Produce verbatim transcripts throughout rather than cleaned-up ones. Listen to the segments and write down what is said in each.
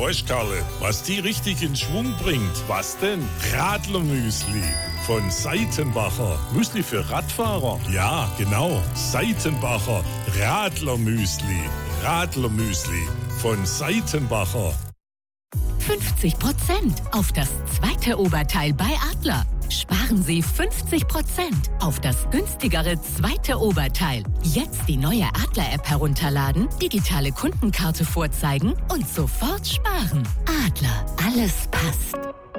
Weißt, Karle, was die richtig in Schwung bringt? Was denn? Radlermüsli von Seitenbacher. Müsli für Radfahrer? Ja, genau. Seitenbacher Radlermüsli. Radlermüsli von Seitenbacher. fünfzig Prozent auf das zweite Oberteil bei Adler. Sparen Sie fünfzig Prozent auf das günstigere zweite Oberteil. Jetzt die neue Adler-App herunterladen, digitale Kundenkarte vorzeigen und sofort sparen. Adler, alles passt.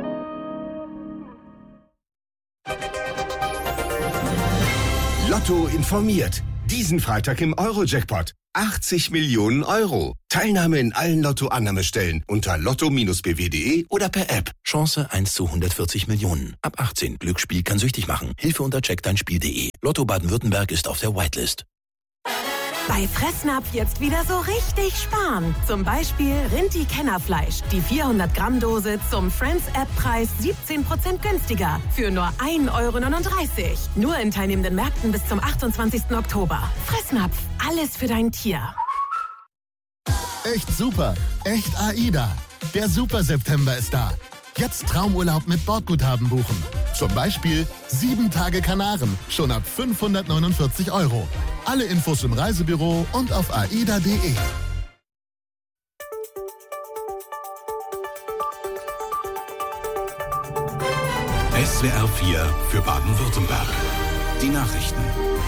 Lotto informiert. Diesen Freitag im Euro-Jackpot. achtzig Millionen Euro. Teilnahme in allen Lotto-Annahmestellen unter lotto Bindestrich b w punkt d e oder per App. Chance eins zu hundertvierzig Millionen. Ab achtzehn. Glücksspiel kann süchtig machen. Hilfe unter check dein Spiel punkt de. Lotto Baden-Württemberg ist auf der Whitelist. Bei Fressnapf jetzt wieder so richtig sparen. Zum Beispiel Rinti-Kennerfleisch. Die vierhundert Gramm Dose zum Friends-App-Preis siebzehn Prozent günstiger. Für nur ein Euro neununddreißig. Nur in teilnehmenden Märkten bis zum achtundzwanzigsten Oktober. Fressnapf. Alles für dein Tier. Echt super. Echt AIDA. Der Super-September ist da. Jetzt Traumurlaub mit Bordguthaben buchen. Zum Beispiel sieben Tage Kanaren. Schon ab fünfhundertneunundvierzig Euro. Alle Infos im Reisebüro und auf aida punkt de. S W R vier für Baden-Württemberg. Die Nachrichten.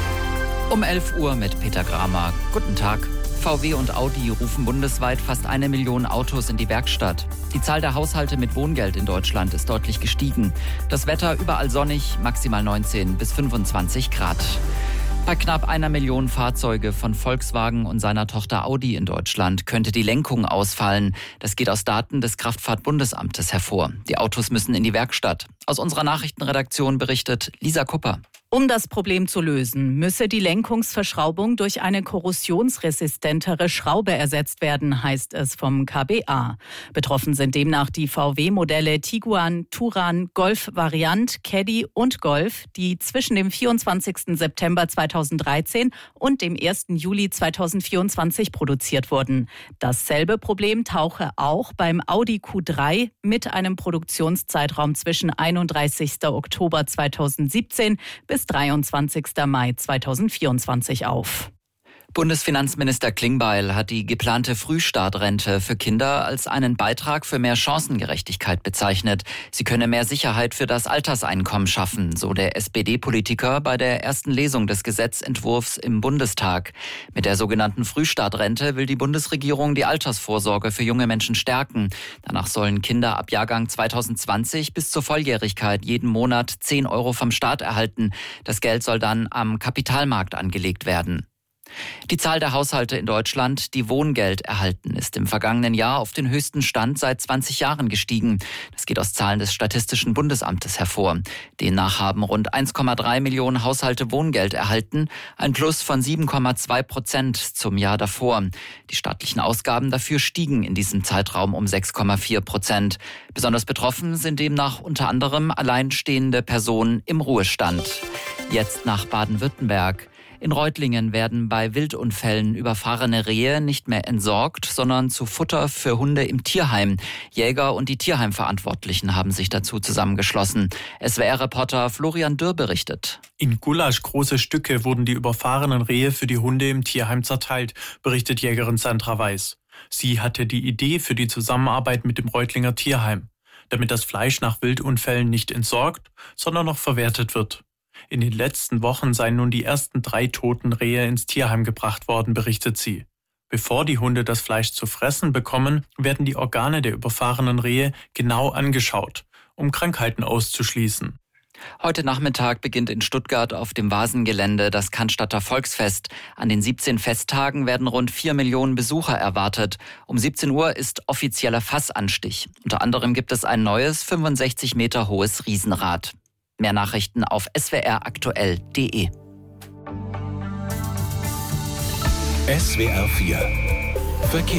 Um elf Uhr mit Peter Gramer. Guten Tag. V W und Audi rufen bundesweit fast eine Million Autos in die Werkstatt. Die Zahl der Haushalte mit Wohngeld in Deutschland ist deutlich gestiegen. Das Wetter überall sonnig, maximal neunzehn bis fünfundzwanzig Grad. Bei knapp einer Million Fahrzeuge von Volkswagen und seiner Tochter Audi in Deutschland könnte die Lenkung ausfallen. Das geht aus Daten des Kraftfahrtbundesamtes hervor. Die Autos müssen in die Werkstatt. Aus unserer Nachrichtenredaktion berichtet Lisa Kupper. Um das Problem zu lösen, müsse die Lenkungsverschraubung durch eine korrosionsresistentere Schraube ersetzt werden, heißt es vom K B A. Betroffen sind demnach die V W-Modelle Tiguan, Touran, Golf Variant, Caddy und Golf, die zwischen dem vierundzwanzigsten September zweitausenddreizehn und dem ersten Juli zweitausendvierundzwanzig produziert wurden. Dasselbe Problem tauche auch beim Audi Q drei mit einem Produktionszeitraum zwischen einunddreißigsten Oktober zweitausendsiebzehn bis dreiundzwanzigsten Mai zweitausendvierundzwanzig auf. Bundesfinanzminister Klingbeil hat die geplante Frühstartrente für Kinder als einen Beitrag für mehr Chancengerechtigkeit bezeichnet. Sie könne mehr Sicherheit für das Alterseinkommen schaffen, so der S P D-Politiker bei der ersten Lesung des Gesetzentwurfs im Bundestag. Mit der sogenannten Frühstartrente will die Bundesregierung die Altersvorsorge für junge Menschen stärken. Danach sollen Kinder ab Jahrgang zweitausendzwanzig bis zur Volljährigkeit jeden Monat zehn Euro vom Staat erhalten. Das Geld soll dann am Kapitalmarkt angelegt werden. Die Zahl der Haushalte in Deutschland, die Wohngeld erhalten, ist im vergangenen Jahr auf den höchsten Stand seit zwanzig Jahren gestiegen. Das geht aus Zahlen des Statistischen Bundesamtes hervor. Demnach haben rund eins Komma drei Millionen Haushalte Wohngeld erhalten, ein Plus von sieben Komma zwei Prozent zum Jahr davor. Die staatlichen Ausgaben dafür stiegen in diesem Zeitraum um sechs Komma vier Prozent. Besonders betroffen sind demnach unter anderem alleinstehende Personen im Ruhestand. Jetzt nach Baden-Württemberg. In Reutlingen werden bei Wildunfällen überfahrene Rehe nicht mehr entsorgt, sondern zu Futter für Hunde im Tierheim. Jäger und die Tierheimverantwortlichen haben sich dazu zusammengeschlossen. S W R-Reporter Florian Dürr berichtet. In Gulasch große Stücke wurden die überfahrenen Rehe für die Hunde im Tierheim zerteilt, berichtet Jägerin Sandra Weiß. Sie hatte die Idee für die Zusammenarbeit mit dem Reutlinger Tierheim, damit das Fleisch nach Wildunfällen nicht entsorgt, sondern noch verwertet wird. In den letzten Wochen seien nun die ersten drei toten Rehe ins Tierheim gebracht worden, berichtet sie. Bevor die Hunde das Fleisch zu fressen bekommen, werden die Organe der überfahrenen Rehe genau angeschaut, um Krankheiten auszuschließen. Heute Nachmittag beginnt in Stuttgart auf dem Vasengelände das Cannstatter Volksfest. An den siebzehn Festtagen werden rund vier Millionen Besucher erwartet. Um siebzehn Uhr ist offizieller Fassanstich. Unter anderem gibt es ein neues, fünfundsechzig Meter hohes Riesenrad. Mehr Nachrichten auf s w r aktuell punkt de. S W R vier Verkehr.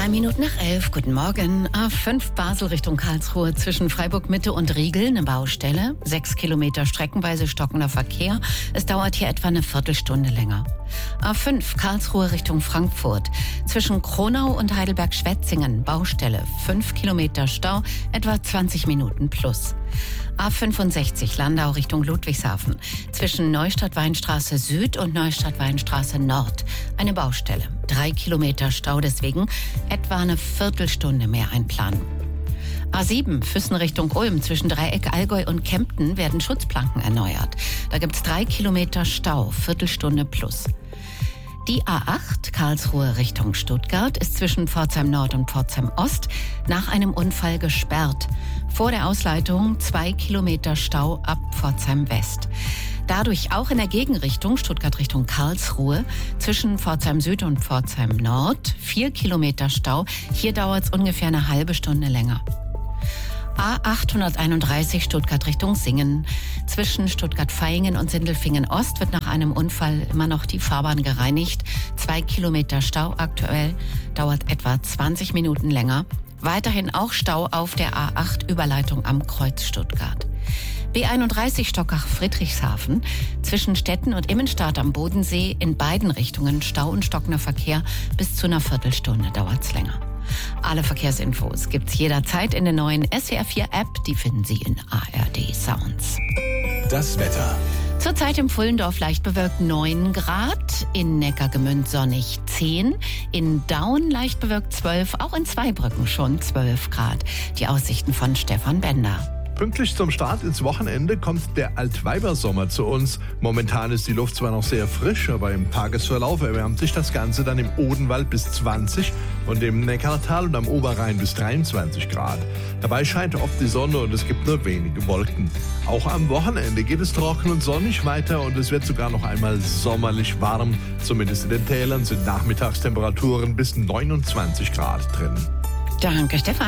Drei Minuten nach elf, guten Morgen. A fünf Basel Richtung Karlsruhe zwischen Freiburg Mitte und Riegel, eine Baustelle. Sechs Kilometer streckenweise stockender Verkehr. Es dauert hier etwa eine Viertelstunde länger. A fünf Karlsruhe Richtung Frankfurt zwischen Kronau und Heidelberg-Schwetzingen, Baustelle. Fünf Kilometer Stau, etwa zwanzig Minuten plus. A fünfundsechzig Landau Richtung Ludwigshafen zwischen Neustadt-Weinstraße Süd und Neustadt-Weinstraße Nord. Eine Baustelle. Drei Kilometer Stau, deswegen etwa eine Viertelstunde mehr einplanen. A sieben Füssen Richtung Ulm zwischen Dreieck Allgäu und Kempten werden Schutzplanken erneuert. Da gibt's drei Kilometer Stau, Viertelstunde plus. Die A acht Karlsruhe Richtung Stuttgart ist zwischen Pforzheim Nord und Pforzheim Ost nach einem Unfall gesperrt. Vor der Ausleitung zwei Kilometer Stau ab Pforzheim West. Dadurch auch in der Gegenrichtung Stuttgart Richtung Karlsruhe zwischen Pforzheim Süd und Pforzheim Nord vier Kilometer Stau. Hier dauert es ungefähr eine halbe Stunde länger. A achthunderteinunddreißig Stuttgart Richtung Singen. Zwischen Stuttgart-Vaihingen und Sindelfingen-Ost wird nach einem Unfall immer noch die Fahrbahn gereinigt. Zwei Kilometer Stau aktuell, dauert etwa zwanzig Minuten länger. Weiterhin auch Stau auf der A acht Überleitung am Kreuz Stuttgart. B einunddreißig Stockach-Friedrichshafen zwischen Stetten und Immenstadt am Bodensee in beiden Richtungen Stau und stockender Verkehr. Bis zu einer Viertelstunde dauert's länger. Alle Verkehrsinfos gibt's jederzeit in der neuen S W R vier App. Die finden Sie in A R D Sounds. Das Wetter. Zurzeit im Pfullendorf leicht bewölkt neun Grad, in Neckargemünd sonnig zehn, in Daun leicht bewölkt zwölf, auch in Zweibrücken schon zwölf Grad. Die Aussichten von Stefan Bender. Pünktlich zum Start ins Wochenende kommt der Altweibersommer zu uns. Momentan ist die Luft zwar noch sehr frisch, aber im Tagesverlauf erwärmt sich das Ganze dann im Odenwald bis zwanzig und im Neckartal und am Oberrhein bis dreiundzwanzig Grad. Dabei scheint oft die Sonne und es gibt nur wenige Wolken. Auch am Wochenende geht es trocken und sonnig weiter und es wird sogar noch einmal sommerlich warm. Zumindest in den Tälern sind Nachmittagstemperaturen bis neunundzwanzig Grad drin. Danke, Stefan.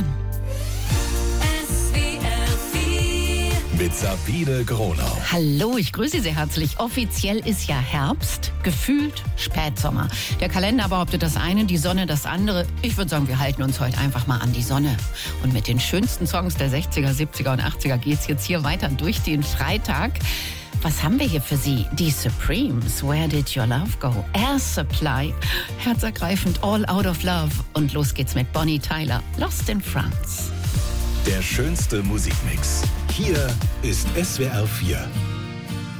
Mit Sabine Gronau. Hallo, ich grüße Sie sehr herzlich. Offiziell ist ja Herbst, gefühlt Spätsommer. Der Kalender behauptet das eine, die Sonne das andere. Ich würde sagen, wir halten uns heute einfach mal an die Sonne. Und mit den schönsten Songs der sechziger, siebziger und achtziger geht's jetzt hier weiter durch den Freitag. Was haben wir hier für Sie? Die Supremes, Where Did Your Love Go? Air Supply, herzergreifend, All Out of Love. Und los geht's mit Bonnie Tyler, Lost in France. Der schönste Musikmix. Hier ist S W R vier.